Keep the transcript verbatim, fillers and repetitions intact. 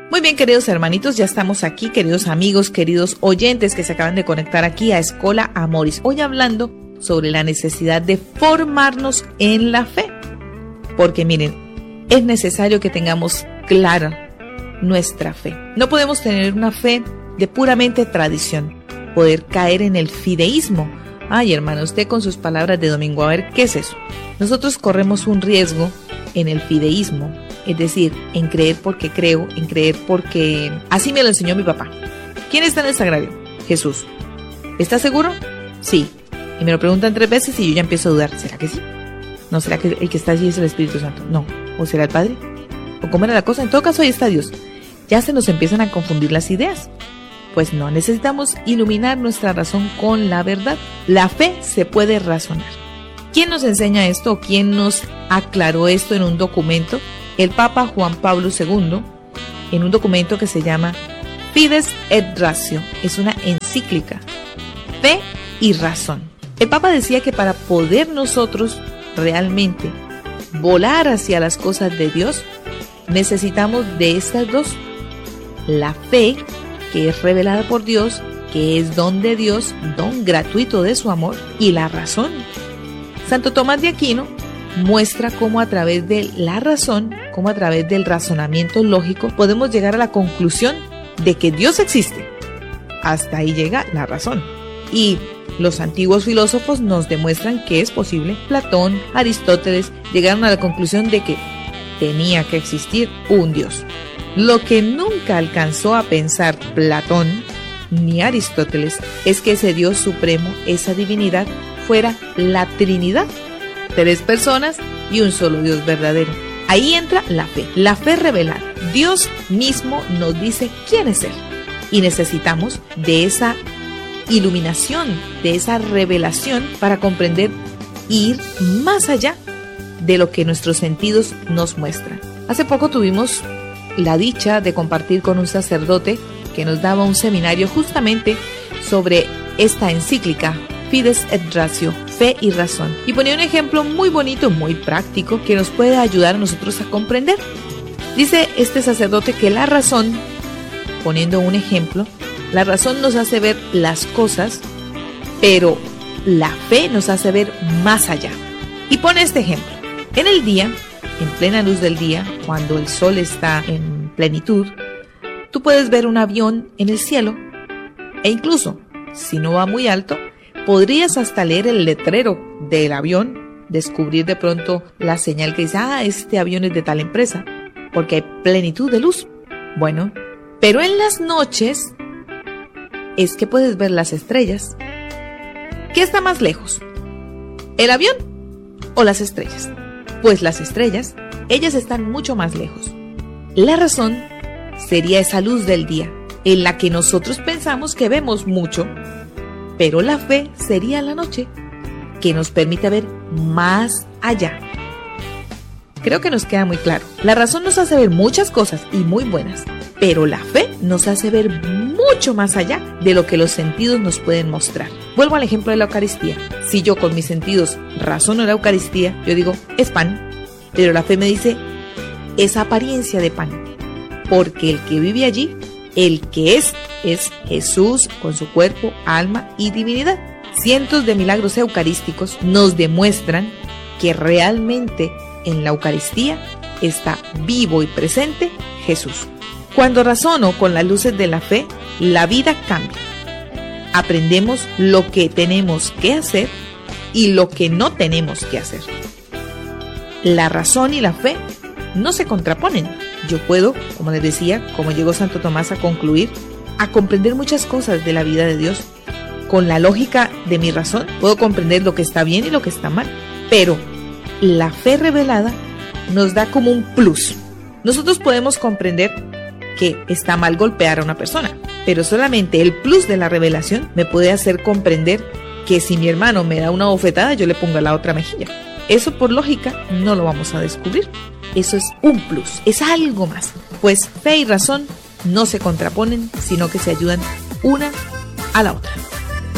Muy bien, queridos hermanitos, ya estamos aquí, queridos amigos, queridos oyentes que se acaban de conectar aquí a Escola Amoris. Hoy hablando sobre la necesidad de formarnos en la fe. Porque miren, es necesario que tengamos clara nuestra fe. No podemos tener una fe de puramente tradición, poder caer en el fideísmo. Ay, hermano, usted con sus palabras de domingo, a ver, ¿qué es eso? Nosotros corremos un riesgo en el fideísmo, es decir, en creer porque creo, en creer porque así me lo enseñó mi papá. ¿Quién está en el sagrario? Jesús. ¿Estás seguro? Sí. Y me lo preguntan tres veces y yo ya empiezo a dudar. ¿Será que sí? ¿No será que el que está allí es el Espíritu Santo? No. ¿O será el Padre? ¿O cómo era la cosa? En todo caso, ahí está Dios. Ya se nos empiezan a confundir las ideas. Pues no, necesitamos iluminar nuestra razón con la verdad. La fe se puede razonar. ¿Quién nos enseña esto o quién nos aclaró esto en un documento? El Papa Juan Pablo segundo, en un documento que se llama Fides et Ratio. Es una encíclica. Fe y razón. El Papa decía que para poder nosotros realmente volar hacia las cosas de Dios, necesitamos de estas dos. La fe, que es revelada por Dios, que es don de Dios, don gratuito de su amor, y la razón. Santo Tomás de Aquino muestra cómo a través de la razón, cómo a través del razonamiento lógico, podemos llegar a la conclusión de que Dios existe. Hasta ahí llega la razón. Y los antiguos filósofos nos demuestran que es posible. Platón, Aristóteles llegaron a la conclusión de que tenía que existir un Dios. Lo que nunca alcanzó a pensar Platón ni Aristóteles es que ese Dios supremo, esa divinidad, fuera la Trinidad. Tres personas y un solo Dios verdadero. Ahí entra la fe, la fe revelada. Dios mismo nos dice quién es Él. Y necesitamos de esa iluminación, de esa revelación para comprender e ir más allá de lo que nuestros sentidos nos muestran. Hace poco tuvimos la dicha de compartir con un sacerdote que nos daba un seminario justamente sobre esta encíclica, Fides et Ratio, fe y razón. Y ponía un ejemplo muy bonito, muy práctico, que nos puede ayudar a nosotros a comprender. Dice este sacerdote que la razón, poniendo un ejemplo, la razón nos hace ver las cosas, pero la fe nos hace ver más allá. Y pone este ejemplo. En el día, en plena luz del día, cuando el sol está en plenitud, tú puedes ver un avión en el cielo e incluso, si no va muy alto, podrías hasta leer el letrero del avión, descubrir de pronto la señal que dice, ah, este avión es de tal empresa, porque hay plenitud de luz. Bueno, pero en las noches es que puedes ver las estrellas. ¿Qué está más lejos? ¿El avión o las estrellas? Pues las estrellas, ellas están mucho más lejos. La razón sería esa luz del día, en la que nosotros pensamos que vemos mucho, pero la fe sería la noche, que nos permite ver más allá. Creo que nos queda muy claro. La razón nos hace ver muchas cosas y muy buenas, pero la fe nos hace ver mucho más allá de lo que los sentidos nos pueden mostrar. Vuelvo al ejemplo de la Eucaristía. Si yo con mis sentidos razono la Eucaristía, yo digo, es pan, pero la fe me dice, es apariencia de pan, porque el que vive allí, el que es, es Jesús con su cuerpo, alma y divinidad. Cientos de milagros eucarísticos nos demuestran que realmente en la Eucaristía está vivo y presente Jesús. Cuando razono con las luces de la fe, la vida cambia. Aprendemos lo que tenemos que hacer y lo que no tenemos que hacer. La razón y la fe no se contraponen. Yo puedo, como les decía, como llegó Santo Tomás a concluir, a comprender muchas cosas de la vida de Dios. Con la lógica de mi razón puedo comprender lo que está bien y lo que está mal. Pero la fe revelada nos da como un plus. Nosotros podemos comprender que está mal golpear a una persona, pero solamente el plus de la revelación me puede hacer comprender que si mi hermano me da una bofetada, yo le pongo la otra mejilla. Eso por lógica no lo vamos a descubrir. Eso es un plus, es algo más. Pues fe y razón no se contraponen, sino que se ayudan una a la otra.